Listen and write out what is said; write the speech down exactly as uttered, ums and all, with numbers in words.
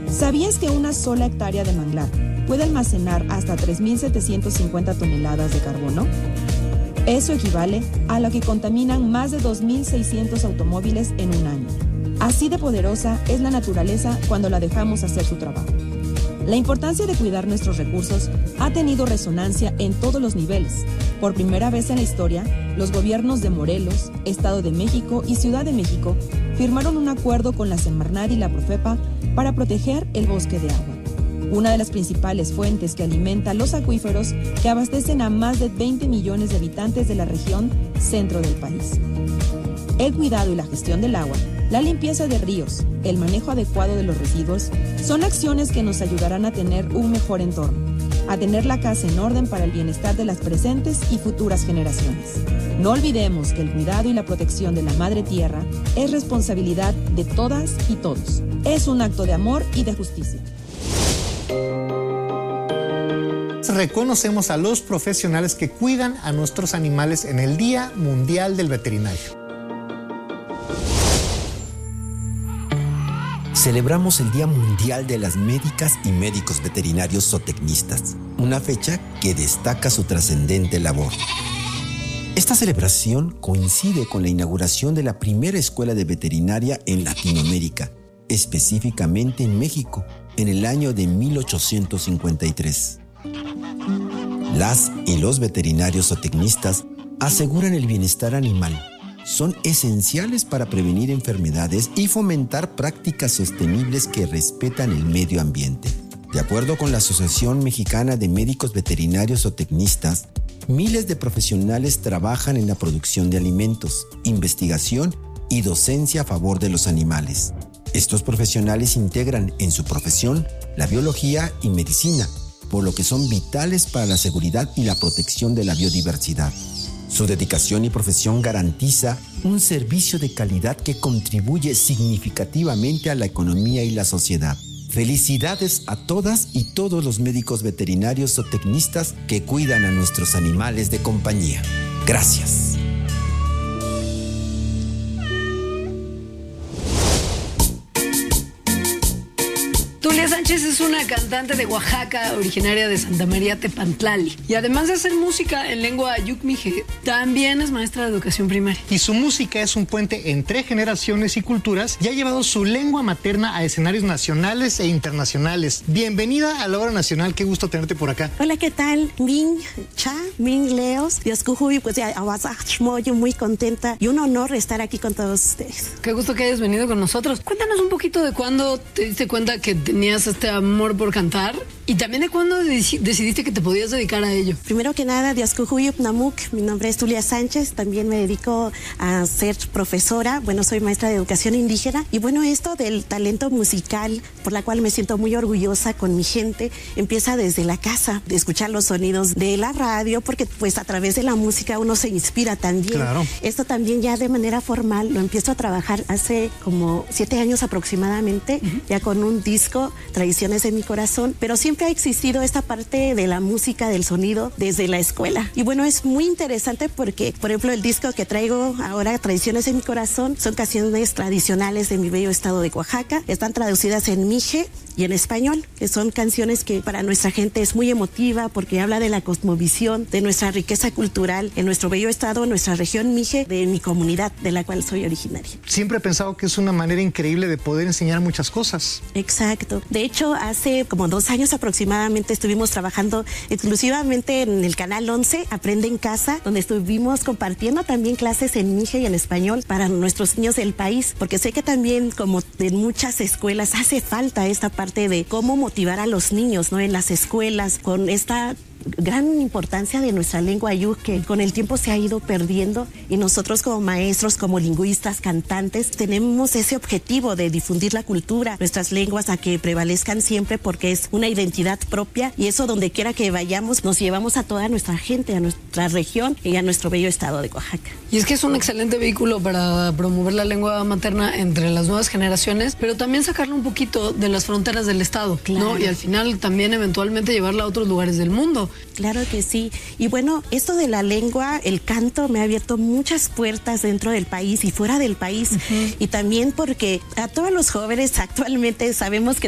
¿Sabías que una sola hectárea de manglar puede almacenar hasta tres mil setecientas cincuenta toneladas de carbono? Eso equivale a lo que contaminan más de dos mil seiscientos automóviles en un año. Así de poderosa es la naturaleza cuando la dejamos hacer su trabajo. La importancia de cuidar nuestros recursos ha tenido resonancia en todos los niveles. Por primera vez en la historia, los gobiernos de Morelos, Estado de México y Ciudad de México firmaron un acuerdo con la Semarnat y la Profepa para proteger el bosque de agua, una de las principales fuentes que alimenta los acuíferos que abastecen a más de veinte millones de habitantes de la región centro del país. El cuidado y la gestión del agua, la limpieza de ríos, el manejo adecuado de los residuos, son acciones que nos ayudarán a tener un mejor entorno, a tener la casa en orden para el bienestar de las presentes y futuras generaciones. No olvidemos que el cuidado y la protección de la Madre Tierra es responsabilidad de todas y todos. Es un acto de amor y de justicia. Reconocemos a los profesionales que cuidan a nuestros animales en el Día Mundial del Veterinario. Celebramos el Día Mundial de las Médicas y Médicos Veterinarios Zootecnistas, una fecha que destaca su trascendente labor. Esta celebración coincide con la inauguración de la primera escuela de veterinaria en Latinoamérica, específicamente en México, en el año de mil ochocientos cincuenta y tres. Las y los veterinarios zootecnistas aseguran el bienestar animal. Son esenciales para prevenir enfermedades y fomentar prácticas sostenibles que respetan el medio ambiente. De acuerdo con la Asociación Mexicana de Médicos Veterinarios Zootecnistas, miles de profesionales trabajan en la producción de alimentos, investigación y docencia a favor de los animales. Estos profesionales integran en su profesión la biología y medicina, por lo que son vitales para la seguridad y la protección de la biodiversidad. Su dedicación y profesión garantiza un servicio de calidad que contribuye significativamente a la economía y la sociedad. Felicidades a todas y todos los médicos veterinarios zootecnistas que cuidan a nuestros animales de compañía. Gracias. Tulia Sánchez es una cantante de Oaxaca, originaria de Santa María Tepantlali. Y además de hacer música en lengua ayuk mije, también es maestra de educación primaria. Y su música es un puente entre generaciones y culturas y ha llevado su lengua materna a escenarios nacionales e internacionales. Bienvenida a la Hora Nacional, qué gusto tenerte por acá. Hola, ¿qué tal? Min Cha, Min Leos, Dioscujuy, pues ya, yo muy contenta y un honor estar aquí con todos ustedes. Qué gusto que hayas venido con nosotros. Cuéntanos un poquito de cuándo te diste cuenta que tenías este amor por cantar y también de cuándo decidiste que te podías dedicar a ello. Primero que nada, Dioscujuy Namuk, mi nombre es Tulia Sánchez, también me dedico a ser profesora, bueno, soy maestra de educación indígena y bueno, esto del talento musical, por la cual me siento muy orgullosa con mi gente, empieza desde la casa, de escuchar los sonidos de la radio, porque pues a través de la música uno se inspira también. Claro. Esto también ya de manera formal lo empiezo a trabajar hace como siete años aproximadamente, uh-huh. ya con un disco, Tradiciones en mi corazón, pero siempre ha existido esta parte de la música, del sonido, desde la escuela. Y bueno, es muy interesante porque, por ejemplo, el disco que traigo ahora, Tradiciones en mi corazón, son canciones tradicionales de mi bello estado de Oaxaca, están traducidas en mije y en español, que son canciones que para nuestra gente es muy emotiva porque habla de la cosmovisión, de nuestra riqueza cultural en nuestro bello estado, en nuestra región mije, de mi comunidad de la cual soy originaria. Siempre he pensado que es una manera increíble de poder enseñar muchas cosas. Exacto. De hecho, hace como dos años aproximadamente estuvimos trabajando exclusivamente en el Canal once, Aprende en Casa, donde estuvimos compartiendo también clases en mije y en español para nuestros niños del país, porque sé que también, como en muchas escuelas, hace falta esta parte de cómo motivar a los niños, ¿no? En las escuelas, con esta gran importancia de nuestra lengua ayuk que con el tiempo se ha ido perdiendo y nosotros como maestros, como lingüistas, cantantes, tenemos ese objetivo de difundir la cultura, nuestras lenguas a que prevalezcan siempre porque es una identidad propia y eso donde quiera que vayamos nos llevamos a toda nuestra gente, a nuestra región y a nuestro bello estado de Oaxaca. Y es que es un excelente vehículo para promover la lengua materna entre las nuevas generaciones, pero también sacarla un poquito de las fronteras del estado, claro. ¿no? Y al final también eventualmente llevarla a otros lugares del mundo. Claro que sí. Y bueno, esto de la lengua, el canto me ha abierto muchas puertas dentro del país y fuera del país. Uh-huh. Y también porque a todos los jóvenes actualmente sabemos que